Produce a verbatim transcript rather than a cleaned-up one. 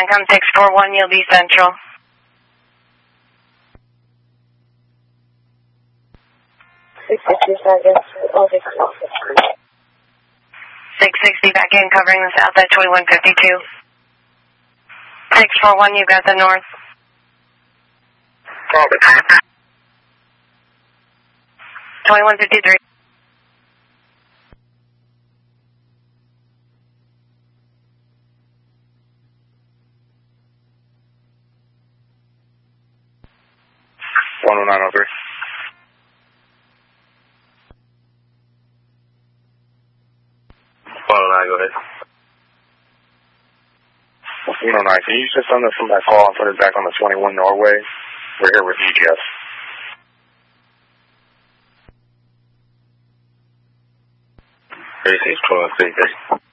Encom six four one, you'll be central. six sixty seconds, oh six six sixty back in, covering the south at twenty-one fifty-two. six four one, you got the north. twenty-one fifty-three. one oh nine oh three. one oh nine, go ahead. one oh nine, can you just send us from that call and put it back on the twenty-one Norway? We're here with E G S. thirty-six, twelve, thirty-three.